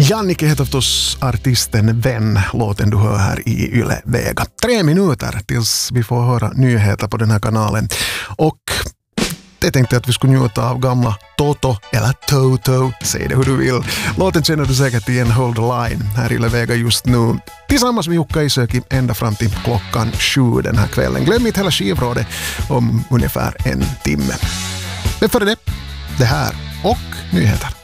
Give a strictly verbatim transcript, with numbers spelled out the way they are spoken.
Jannike heter förstås artisten Vän, låten du hör här i Yle Vega. Tre minuter tills vi får höra nyheter på den här kanalen. Och jag tänkte att vi skulle njuta av gamla Toto eller Toto, säg det hur du vill. Låten känner du säkert igen, Hold the Line, här i Yle Vega just nu. Tillsammans med Jukka Isäki ända fram till klockan sju den här kvällen. Glöm inte hela skivrådet om ungefär en timme. Men före det, det här och nyheter.